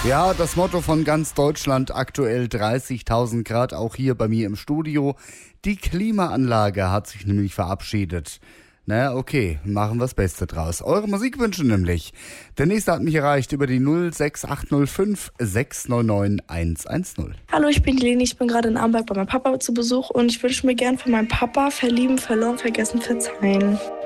Ja, das Motto von ganz Deutschland, aktuell 30.000 Grad, auch hier bei mir im Studio. Die Klimaanlage hat sich nämlich verabschiedet. Na, okay, machen wir das Beste draus. Eure Musikwünsche nämlich. Der nächste hat mich erreicht über die 06805 699 110. Hallo, ich bin die Leni, ich bin gerade in Amberg bei meinem Papa zu Besuch und ich wünsche mir gern für meinen Papa Verlieben, Verloren, Vergessen, Verzeihen.